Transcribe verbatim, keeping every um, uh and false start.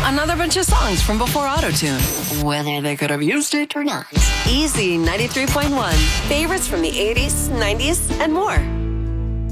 Another bunch of songs from before Auto-Tune, whether they could have used it or not. Easy ninety-three point one. Favorites from the eighties, nineties, and more.